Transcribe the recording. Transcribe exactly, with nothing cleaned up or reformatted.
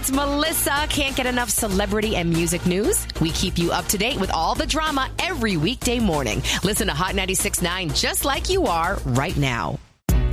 it's Melissa. Can't get enough celebrity and music news? We keep you up to date with all the drama every weekday morning. Listen to Hot ninety-six point nine just like you are right now.